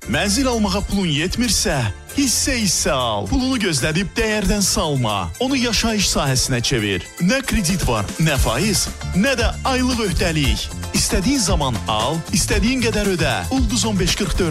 Mənzil almağa pulun yetmirsə, hissə al. Pulunu gözlədib dəyərdən salma. Onu yaşayış sahəsinə çevir. Nə kredit var, nə faiz, nə də aylıq öhdəlik. İstədiyin zaman al, istədiyin qədər ödə. Ulduz 1544